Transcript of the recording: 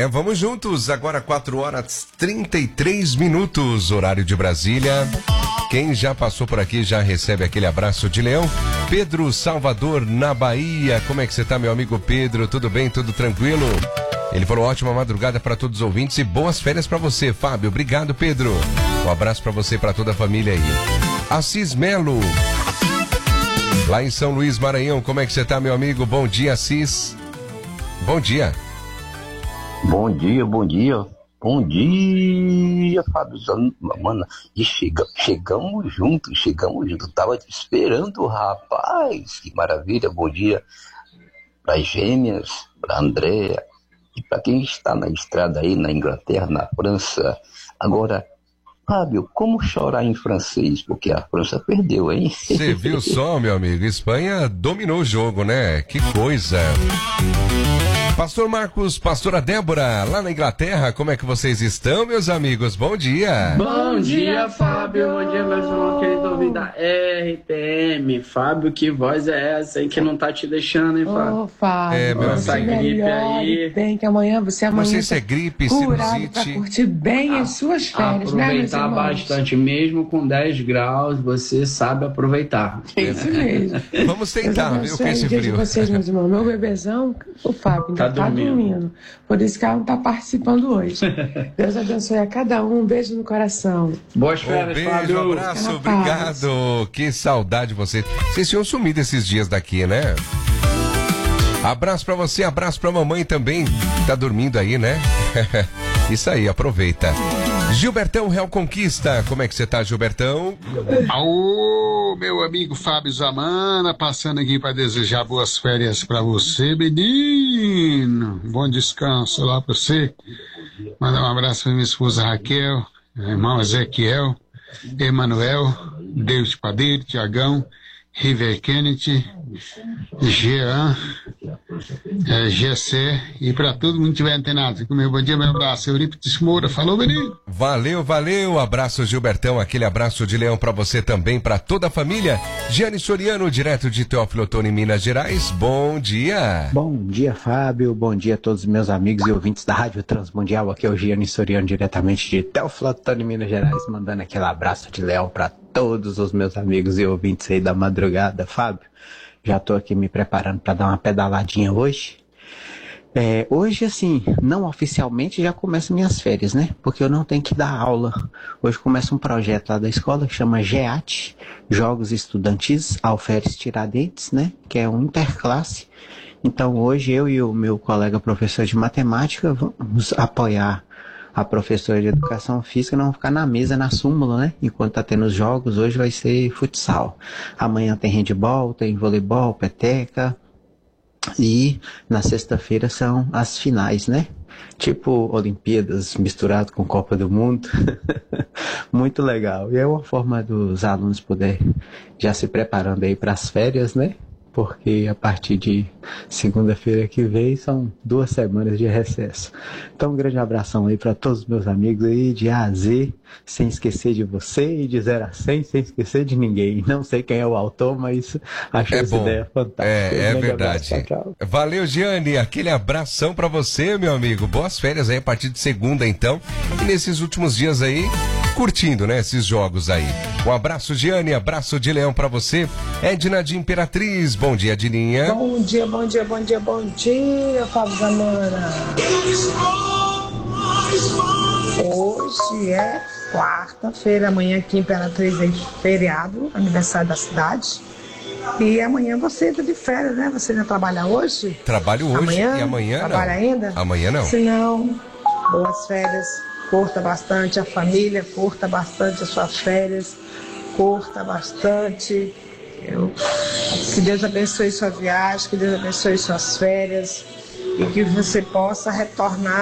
vamos juntos. Agora 4h33, horário de Brasília. Quem já passou por aqui já recebe aquele abraço de leão. Pedro Salvador, na Bahia. Como é que você tá, meu amigo Pedro? Tudo bem? Tudo tranquilo? Ele falou ótima madrugada para todos os ouvintes e boas férias para você, Fábio. Obrigado, Pedro. Um abraço para você e para toda a família aí. Assis Melo, lá em São Luís, Maranhão. Como é que você tá, meu amigo? Bom dia, Assis. Bom dia. Bom dia, bom dia. Bom dia, Fábio. Mano, e chegamos juntos. Tava te esperando, rapaz. Que maravilha. Bom dia para as gêmeas, para Andréa e para quem está na estrada aí na Inglaterra, na França. Agora, Fábio, como chorar em francês? Porque a França perdeu, hein? Você viu só, meu amigo? Espanha dominou o jogo, né? Que coisa. Pastor Marcos, pastora Débora, lá na Inglaterra, como é que vocês estão, meus amigos? Bom dia! Bom dia, Fábio! Bom dia, meu irmão querido ouvinte da RTM. Fábio, que voz é essa, hein, que não tá te deixando, hein, Fábio? Ô, Fábio, meu essa amigo. gripe aí. Bem, que amanhã você Não sei se é gripe, curado sinusite. pra curtir bem as suas férias, né, meus Aproveitar irmãos? bastante, mesmo com 10 graus, você sabe aproveitar. É isso mesmo. Vamos tentar, viu, com esse o dia de frio. vocês, meus irmãos. Meu bebezão, o Fábio, ainda tá dormindo. Por isso que ela não tá participando hoje. Deus abençoe a cada um. Um beijo no coração. Boas Um férias, beijo, Fábio. abraço, Fica na paz. obrigado. Que saudade de vocês. Vocês tinham sumido esses dias daqui, né? Abraço pra você, abraço pra mamãe também. Tá dormindo aí, né? Isso aí, aproveita. Gilbertão Real Conquista, como é que você tá, Gilbertão? Aô, meu amigo Fábio Zamana, passando aqui para desejar boas férias para você, menino. Bom descanso lá para você. Mandar um abraço para minha esposa Raquel, irmão Ezequiel, Emanuel, David Padeiro, Tiagão, River Kennedy, Jean, Gessé e para todo mundo que estiver antenado. Meu bom dia, meu abraço. Eurípides Moura, falou, menino. Valeu, abraço Gilbertão, aquele abraço de leão pra você também, pra toda a família. Gianni Soriano, direto de Teófilo Otoni, Minas Gerais, bom dia. Bom dia, Fábio, bom dia a todos os meus amigos e ouvintes da Rádio Transmundial. Aqui é o Gianni Soriano, diretamente de Teófilo Otoni, Minas Gerais, mandando aquele abraço de leão pra todos os meus amigos e ouvintes aí da madrugada. Fábio, já tô aqui me preparando para dar uma pedaladinha hoje. Hoje, assim, não oficialmente já começam minhas férias, né? Porque eu não tenho que dar aula. Hoje começa um projeto lá da escola que chama GEAT, Jogos Estudantis Alferes Tiradentes, né? Que é um interclasse. Então hoje eu e o meu colega professor de matemática vamos apoiar a professora de educação física, não ficar na mesa, na súmula, né? Enquanto tá tendo os jogos, hoje vai ser futsal. Amanhã tem handebol, tem voleibol, peteca. E na sexta-feira são as finais, né? Tipo Olimpíadas misturado com Copa do Mundo. Muito legal. E é uma forma dos alunos poderem já se preparando aí para as férias, né? Porque a partir de segunda-feira que vem são 2 semanas de recesso. Então um grande abração aí para todos os meus amigos aí de A a Z, sem esquecer de você, e de 0 a 100 sem esquecer de ninguém. Não sei quem é o autor, mas achei essa ideia fantástica. É verdade. Abraço, tchau. Valeu, Gianni, aquele abração pra você, meu amigo. Boas férias aí a partir de segunda, então. E nesses últimos dias aí, curtindo, né, esses jogos aí. Um abraço, Gianni, abraço de leão pra você. Edna de Imperatriz, bom dia, Edninha. Bom dia, Fábio Zamana. Hoje é quarta-feira, amanhã aqui em Imperatriz é feriado, aniversário da cidade. E amanhã você entra de férias, né? Você ainda trabalha hoje? Trabalho hoje e amanhã não. Trabalha ainda? Amanhã não. Se não, boas férias. Curta bastante a família, curta bastante as suas férias, curta bastante. Que Deus abençoe sua viagem, que Deus abençoe suas férias e que você possa retornar